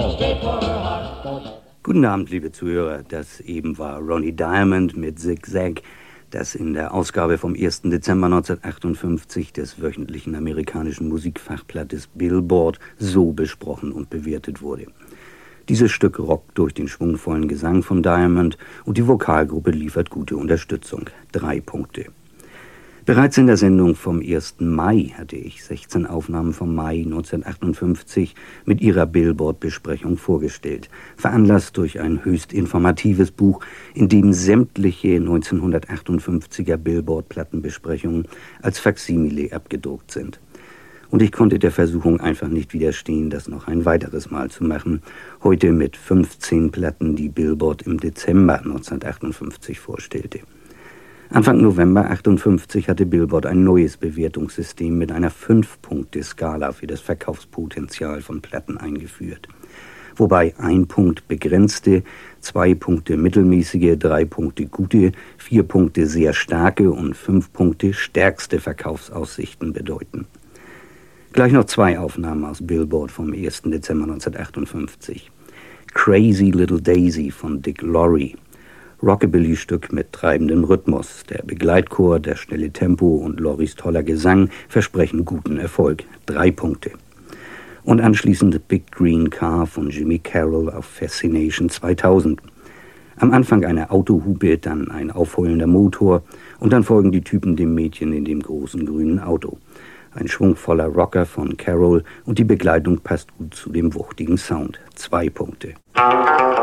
Guten Abend, liebe Zuhörer. Das eben war Ronnie Diamond mit Zig-Zag, das in der Ausgabe vom 1. Dezember 1958 des wöchentlichen amerikanischen Musikfachblattes Billboard so besprochen und bewertet wurde. Dieses Stück rockt durch den schwungvollen Gesang von Diamond und die Vokalgruppe liefert gute Unterstützung. 3 Punkte. Bereits in der Sendung vom 1. Mai hatte ich 16 Aufnahmen vom Mai 1958 mit ihrer Billboard-Besprechung vorgestellt, veranlasst durch ein höchst informatives Buch, in dem sämtliche 1958er Billboard-Plattenbesprechungen als Faksimile abgedruckt sind. Und ich konnte der Versuchung einfach nicht widerstehen, das noch ein weiteres Mal zu machen, heute mit 15 Platten, die Billboard im Dezember 1958 vorstellte. Anfang November 1958 hatte Billboard ein neues Bewertungssystem mit einer 5-Punkte-Skala für das Verkaufspotenzial von Platten eingeführt. Wobei 1 Punkt begrenzte, 2 Punkte mittelmäßige, 3 Punkte gute, 4 Punkte sehr starke und 5 Punkte stärkste Verkaufsaussichten bedeuten. Gleich noch 2 Aufnahmen aus Billboard vom 1. Dezember 1958. Crazy Little Daisy von Dick Lowry. Rockabilly-Stück mit treibendem Rhythmus. Der Begleitchor, der schnelle Tempo und Lorrys toller Gesang versprechen guten Erfolg. 3 Punkte. Und anschließend Big Green Car von Jimmy Carroll auf Fascination 2000. Am Anfang eine Autohupe, dann ein aufheulender Motor und dann folgen die Typen dem Mädchen in dem großen grünen Auto. Ein schwungvoller Rocker von Carroll und die Begleitung passt gut zu dem wuchtigen Sound. 2 Punkte.